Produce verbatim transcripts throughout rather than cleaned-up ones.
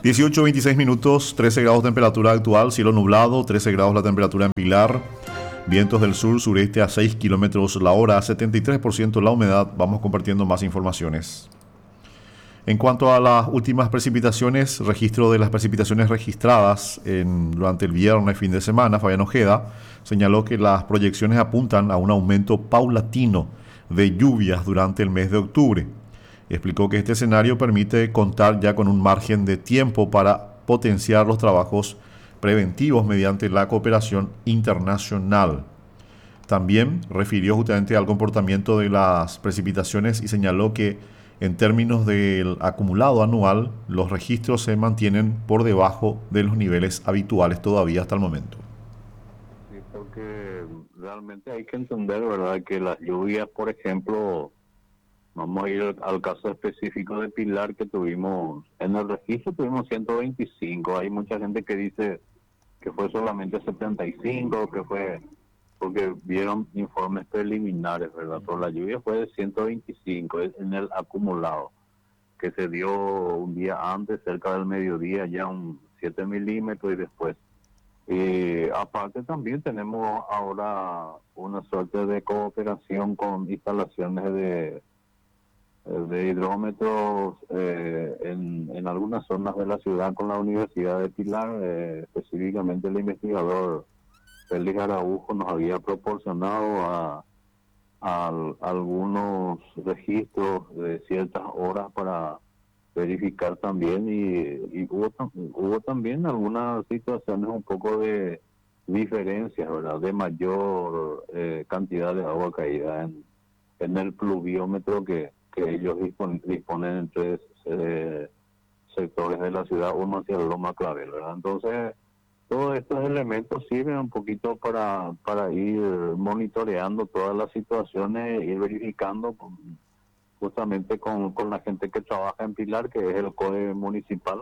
dieciocho veintiséis minutos, trece grados temperatura actual, cielo nublado, trece grados la temperatura en Pilar, vientos del sur-sureste a seis kilómetros la hora, setenta y tres por ciento la humedad. Vamos compartiendo más informaciones. En cuanto a las últimas precipitaciones, registro de las precipitaciones registradas en, durante el viernes, fin de semana, Fabián Ojeda señaló que las proyecciones apuntan a un aumento paulatino de lluvias durante el mes de octubre. Explicó que este escenario permite contar ya con un margen de tiempo para potenciar los trabajos preventivos mediante la cooperación internacional. También refirió justamente al comportamiento de las precipitaciones y señaló que en términos del acumulado anual, los registros se mantienen por debajo de los niveles habituales todavía hasta el momento. Sí, porque realmente hay que entender, ¿verdad?, que las lluvias, por ejemplo, vamos a ir al caso específico de Pilar que tuvimos, en el registro tuvimos ciento veinticinco, hay mucha gente que dice que fue solamente setenta y cinco, que fue porque vieron informes preliminares, ¿verdad? Pero la lluvia fue de ciento veinticinco en el acumulado, que se dio un día antes, cerca del mediodía, ya un siete milímetros y después. Y aparte también tenemos ahora una suerte de cooperación con instalaciones de, de hidrómetros eh, en, en algunas zonas de la ciudad con la Universidad de Pilar, eh, específicamente el investigador Félix Araujo nos había proporcionado a, a, a algunos registros de ciertas horas para verificar también y, y hubo, hubo también algunas situaciones un poco de diferencias, ¿verdad?, de mayor eh, cantidad de agua caída en, en el pluviómetro que, que ellos dispon, disponen en tres eh, sectores de la ciudad, uno hacia Loma Clavel, ¿verdad? Entonces, todos estos elementos sirven un poquito para, para ir monitoreando todas las situaciones, ir verificando con, justamente con, con la gente que trabaja en Pilar, que es el COE municipal.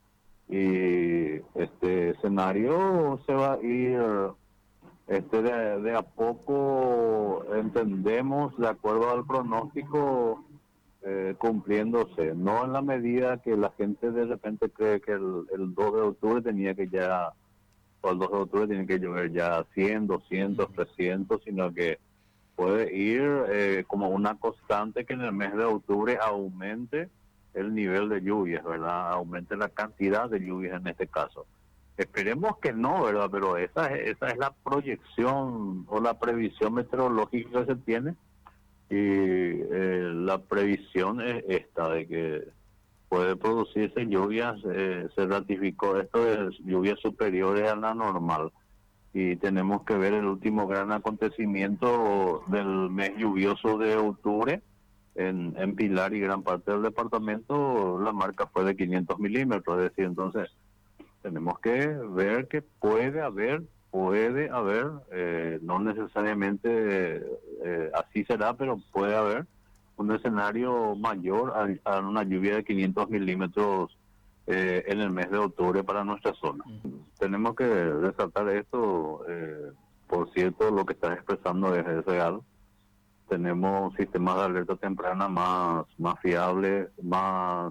Y este escenario se va a ir este de, de a poco, entendemos, de acuerdo al pronóstico, eh, cumpliéndose. No en la medida que la gente de repente cree que el, el dos de octubre tenía que ya... o el dos de octubre tiene que llover ya cien, doscientos, trescientos, sino que puede ir eh, como una constante que en el mes de octubre aumente el nivel de lluvias, ¿verdad? Aumente la cantidad de lluvias en este caso. Esperemos que no, ¿verdad? Pero esa, esa es la proyección o la previsión meteorológica que se tiene y eh, la previsión es esta de que puede producirse lluvias, eh, se ratificó esto de lluvias superiores a la normal y tenemos que ver el último gran acontecimiento del mes lluvioso de octubre en, en Pilar y gran parte del departamento. La marca fue de quinientos milímetros, es decir, entonces tenemos que ver que puede haber, puede haber, eh, no necesariamente eh, así será, pero puede haber un escenario mayor a, a una lluvia de quinientos milímetros eh, en el mes de octubre para nuestra zona. Uh-huh. Tenemos que resaltar esto, eh, por cierto, lo que estás expresando es real. Tenemos sistemas de alerta temprana más, más fiables, más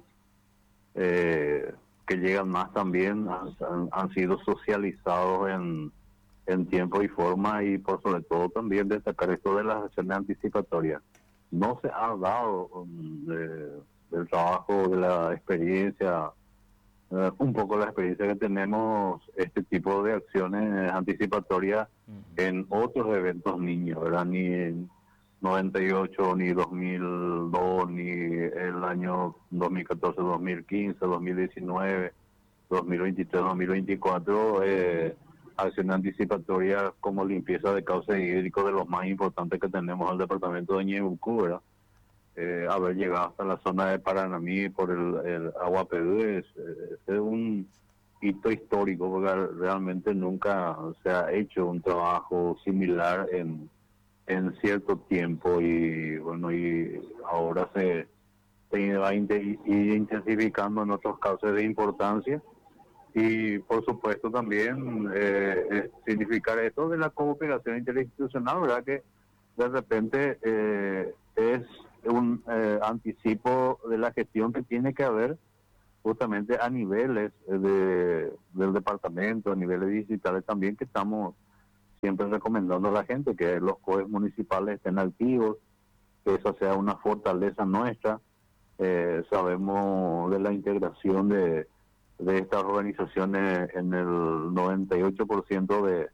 eh, que llegan más también, han, han sido socializados en, en tiempo y forma, y por sobre todo también destacar esto de las acciones anticipatorias. No se ha dado um, de, del trabajo, de la experiencia, uh, un poco la experiencia que tenemos, este tipo de acciones anticipatorias uh-huh. en otros eventos niños, ¿verdad? Ni en noventa y ocho, ni dos mil dos, ni el año dos mil catorce, dos mil quince, dos mil diecinueve, dos mil veintitrés, dos mil veinticuatro, eh, acciones anticipatorias como limpieza de cauce hídrico de los más importantes que tenemos en el departamento de Ñebucú, ¿verdad? Eh, haber llegado hasta la zona de Paranamí por el, el agua Pedú es, es un hito histórico, porque realmente nunca se ha hecho un trabajo similar en, en cierto tiempo, y bueno, y ahora se, se va a ir intensificando en otros casos de importancia. Y por supuesto también eh, significar esto de la cooperación interinstitucional, ¿verdad? Que de repente eh, es un eh, anticipo de la gestión que tiene que haber justamente a niveles de, del departamento, a niveles digitales también, que estamos siempre recomendando a la gente que los C O E municipales estén activos, que eso sea una fortaleza nuestra. Eh, sabemos de la integración de, de estas organizaciones en el noventa y ocho por ciento de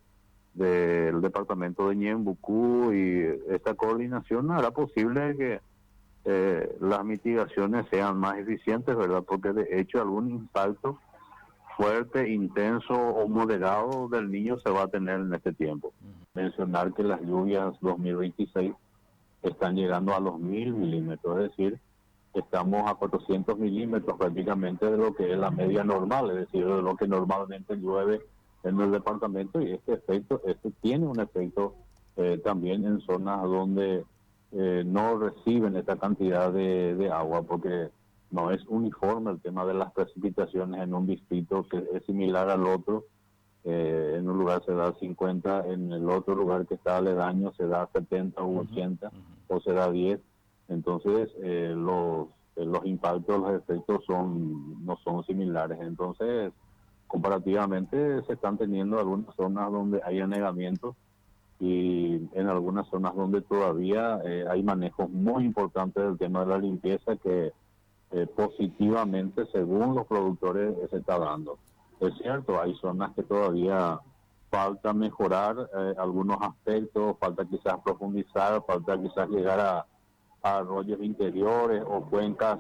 del departamento de Ñembucú, y esta coordinación hará posible que eh, las mitigaciones sean más eficientes, ¿verdad? Porque de hecho algún impacto fuerte, intenso o moderado del niño se va a tener en este tiempo. Uh-huh. Mencionar que las lluvias dos mil veintiséis están llegando a los mil milímetros, es decir, estamos a cuatrocientos milímetros prácticamente de lo que es la media normal, es decir, de lo que normalmente llueve en el departamento, y este efecto, este tiene un efecto eh, también en zonas donde eh, no reciben esta cantidad de, de agua, porque no es uniforme el tema de las precipitaciones en un distrito que es similar al otro. Eh, en un lugar se da cincuenta, en el otro lugar que está aledaño se da setenta u ochenta, uh-huh, uh-huh. o se da diez. Entonces eh, los, eh, los impactos, los efectos son no son similares. Entonces, comparativamente se están teniendo algunas zonas donde hay anegamientos, y en algunas zonas donde todavía eh, hay manejos muy importantes del tema de la limpieza que eh, positivamente, según los productores, se está dando. Es cierto, hay zonas que todavía falta mejorar eh, algunos aspectos, falta quizás profundizar, falta quizás llegar a, a arroyos interiores o cuencas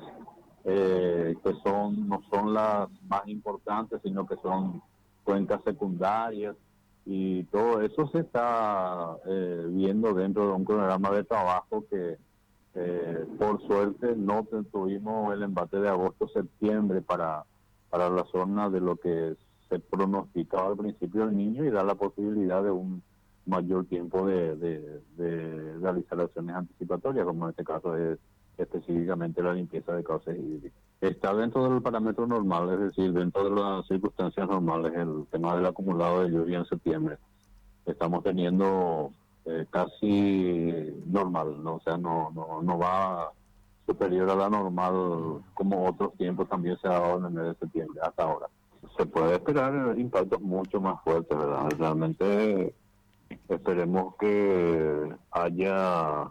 eh, que son no son las más importantes, sino que son cuencas secundarias, y todo eso se está eh, viendo dentro de un programa de trabajo que eh, por suerte no tuvimos el embate de agosto-septiembre para, para la zona de lo que se pronosticaba al principio del niño, y da la posibilidad de un mayor tiempo de, de, de realizar acciones anticipatorias, como en este caso es específicamente la limpieza de cauces hídricos. Está dentro del parámetro normal, es decir, dentro de las circunstancias normales, el tema del acumulado de lluvia en septiembre. Estamos teniendo eh, casi normal, ¿no? O sea, no, no, no va superior a la normal como otros tiempos también se ha dado en el mes de septiembre hasta ahora. Se puede esperar impactos mucho más fuertes, ¿verdad? Realmente esperemos que haya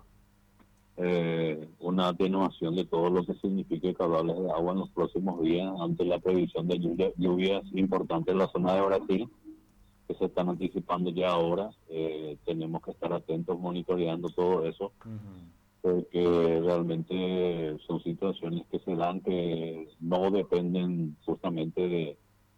eh, una atenuación de todo lo que signifique caudales de agua en los próximos días ante la previsión de lluvia, lluvias importantes en la zona de Brasil, que se están anticipando ya ahora. Eh, tenemos que estar atentos monitoreando todo eso, uh-huh, porque realmente son situaciones que se dan que no dependen justamente de,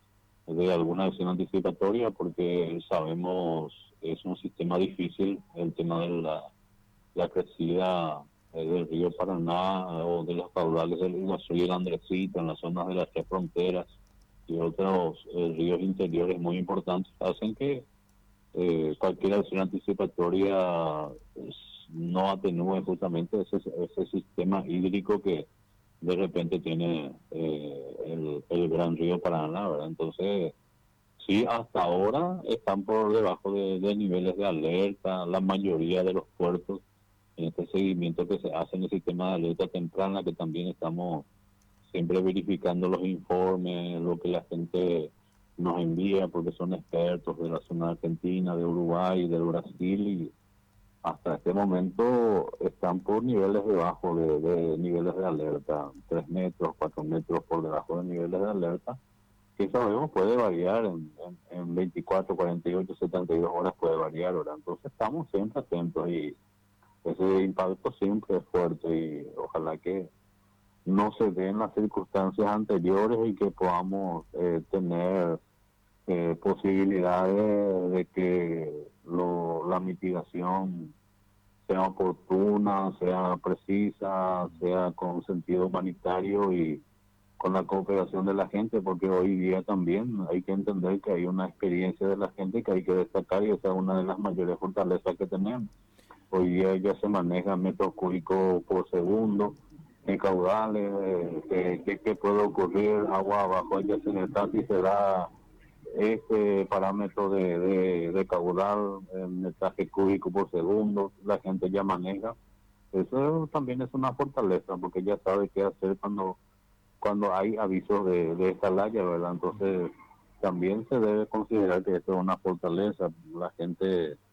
de alguna acción anticipatoria, porque sabemos es un sistema difícil el tema de la, la crecida eh, del río Paraná o de los caudales del Iguazú y el Andresito en las zonas de las tres fronteras y otros eh, ríos interiores muy importantes, hacen que eh, cualquier acción anticipatoria pues, no atenúe justamente ese, ese sistema hídrico que de repente tiene eh, el, el gran río Paraná, ¿verdad? Entonces, sí, hasta ahora están por debajo de, de niveles de alerta, la mayoría de los puertos, en este seguimiento que se hace en el sistema de alerta temprana, que también estamos siempre verificando los informes, lo que la gente nos envía, porque son expertos de la zona argentina, de Uruguay, del Brasil, y hasta este momento están por niveles debajo de, de niveles de alerta, tres metros, cuatro metros por debajo de niveles de alerta, que sabemos puede variar en, en, en veinticuatro, cuarenta y ocho, setenta y dos horas, puede variar, ¿verdad? Entonces estamos siempre atentos, y ese impacto siempre es fuerte, y ojalá que no se den las circunstancias anteriores y que podamos eh, tener eh, posibilidades de que lo, la mitigación sea oportuna, sea precisa, sea con sentido humanitario y con la cooperación de la gente, porque hoy día también hay que entender que hay una experiencia de la gente que hay que destacar, y esa es una de las mayores fortalezas que tenemos. Hoy día ya se maneja metros cúbicos por segundo, en caudales, eh, que, que puede ocurrir agua abajo, ya se y se da este parámetro de, de, de caudal, el metraje cúbico por segundo, la gente ya maneja. Eso también es una fortaleza, porque ya sabe qué hacer cuando cuando hay avisos de, de esta laya, ¿verdad? Entonces también se debe considerar que esto es una fortaleza. La gente